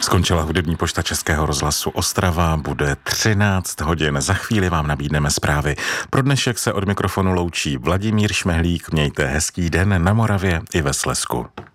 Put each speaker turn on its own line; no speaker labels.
Skončila hudební pošta Českého rozhlasu Ostrava, bude 13 hodin. Za chvíli vám nabídneme zprávy. Pro dnešek se od mikrofonu loučí Vladimír Šmehlík. Mějte hezký den na Moravě i ve Slezsku.